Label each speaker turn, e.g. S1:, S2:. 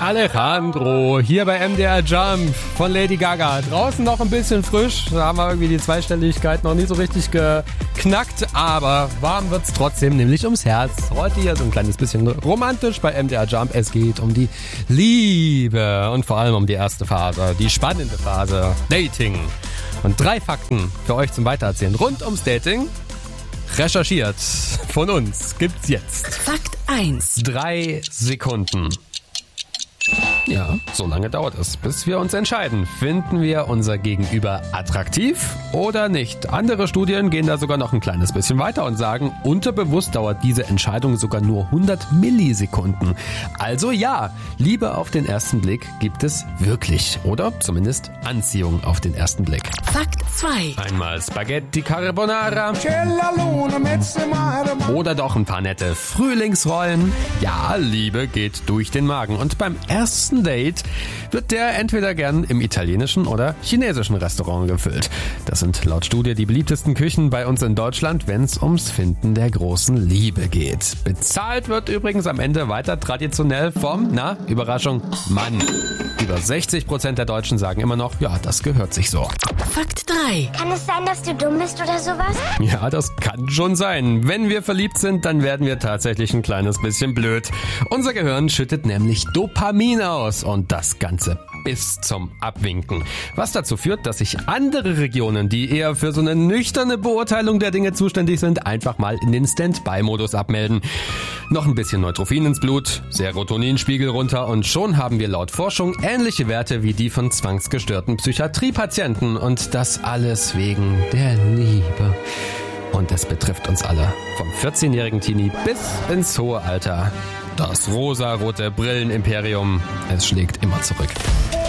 S1: Alejandro, hier bei MDR Jump von Lady Gaga. Draußen noch ein bisschen frisch, da haben wir irgendwie die Zweistelligkeit noch nicht so richtig geknackt, aber warm wird's trotzdem, nämlich ums Herz. Heute hier so ein kleines bisschen romantisch bei MDR Jump. Es geht um die Liebe und vor allem um die erste Phase, die spannende Phase, Dating. Und 3 Fakten für euch zum Weitererzählen rund ums Dating. Recherchiert von uns gibt's jetzt.
S2: Fakt 1.
S1: 3 Sekunden. Ja, so lange dauert es, bis wir uns entscheiden. Finden wir unser Gegenüber attraktiv oder nicht? Andere Studien gehen da sogar noch ein kleines bisschen weiter und sagen, unterbewusst dauert diese Entscheidung sogar nur 100 Millisekunden. Also ja, Liebe auf den ersten Blick gibt es wirklich. Oder zumindest Anziehung auf den ersten Blick.
S2: Fakt 2.
S1: Einmal Spaghetti Carbonara. Oder doch ein paar nette Frühlingsrollen. Ja, Liebe geht durch den Magen. Und beim ersten Date wird der entweder gern im italienischen oder chinesischen Restaurant gefüllt. Das sind laut Studie die beliebtesten Küchen bei uns in Deutschland, wenn es ums Finden der großen Liebe geht. Bezahlt wird übrigens am Ende weiter traditionell vom, Überraschung, Mann. Über 60% der Deutschen sagen immer noch, ja, das gehört sich so.
S2: Fakt 3.
S3: Kann es sein, dass du dumm bist oder sowas?
S1: Ja, das kann schon sein. Wenn wir verliebt sind, dann werden wir tatsächlich ein kleines bisschen blöd. Unser Gehirn schüttet nämlich Dopamin aus und das Ganze bis zum Abwinken. Was dazu führt, dass sich andere Regionen, die eher für so eine nüchterne Beurteilung der Dinge zuständig sind, einfach mal in den Standby-Modus abmelden. Noch ein bisschen Neutrophin ins Blut, Serotoninspiegel runter und schon haben wir laut Forschung ähnliche Werte wie die von zwangsgestörten Psychiatriepatienten und das alles wegen der Liebe. Und es betrifft uns alle, vom 14-jährigen Teenie bis ins hohe Alter. Das rosarote Brillenimperium, es schlägt immer zurück.